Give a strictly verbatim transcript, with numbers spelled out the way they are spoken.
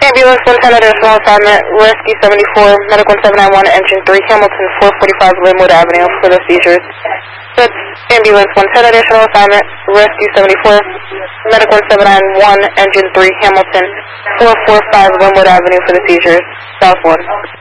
Ambulance one ten additional assignment, Rescue seventy-four, Medical one seven nine one, Engine three, Hamilton four forty-five Linwood Avenue for the seizures. That's Ambulance one ten additional assignment, Rescue seventy-four, Medical one seven nine one, Engine three, Hamilton four forty-five Linwood Avenue for the seizures. South one.